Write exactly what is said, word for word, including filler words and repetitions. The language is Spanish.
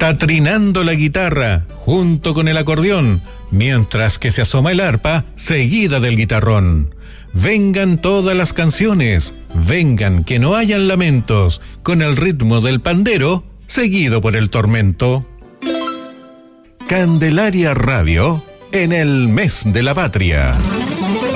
está trinando la guitarra junto con el acordeón, mientras que se asoma el arpa seguida del guitarrón. Vengan todas las canciones, vengan que no hayan lamentos, con el ritmo del pandero seguido por el tormento. Candelaria Radio en el mes de la patria.